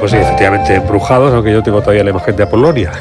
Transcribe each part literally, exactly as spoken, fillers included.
pues sí, efectivamente, Embrujados, aunque yo tengo todavía la imagen de Apolonia.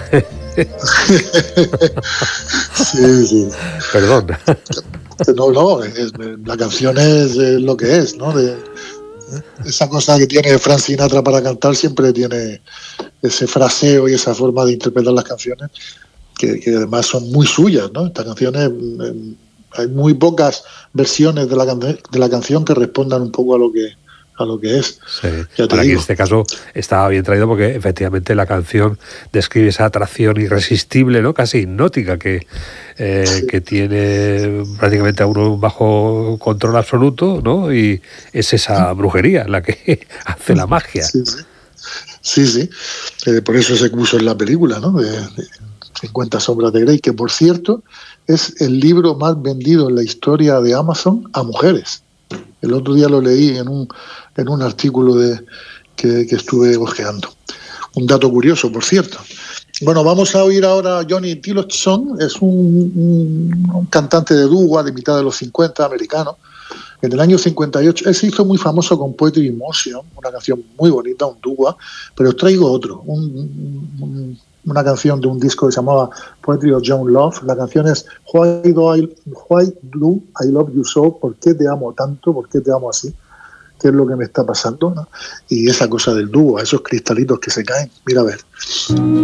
Sí, sí. Perdón. No, no, es, la canción es, es lo que es, ¿no? De, esa cosa que tiene Frank Sinatra para cantar siempre tiene ese fraseo y esa forma de interpretar las canciones que, que además son muy suyas, ¿no? Estas canciones, eh, hay muy pocas versiones de la, can de la canción que respondan un poco a lo que a lo que es. Sí. Ya te Para aquí en digo. este caso estaba bien traído porque efectivamente la canción describe esa atracción irresistible, ¿no? Casi hipnótica que, eh, Sí. que tiene prácticamente a uno bajo control absoluto, ¿no? Y es esa brujería la que hace la magia. Sí, sí. Sí, sí. Eh, por eso se puso en la película, ¿no? De, de cincuenta sombras de Grey, que por cierto es el libro más vendido en la historia de Amazon a mujeres. El otro día lo leí en un, en un artículo de, que, que estuve hojeando. Un dato curioso, por cierto. Bueno, vamos a oír ahora a Johnny Tillotson. Es un, un, un cantante de doo-wop de mitad de los cincuenta, americano. En el año cincuenta y ocho, él se hizo muy famoso con Poetry in Motion, una canción muy bonita, un doo-wop, pero os traigo otro, un, un, una canción de un disco que se llamaba Poetry of Young Love. La canción es Why do I, Why do I Love You So? ¿Por qué te amo tanto? ¿Por qué te amo así? ¿Qué es lo que me está pasando? ¿No? Y esa cosa del dúo, esos cristalitos que se caen. Mira a ver.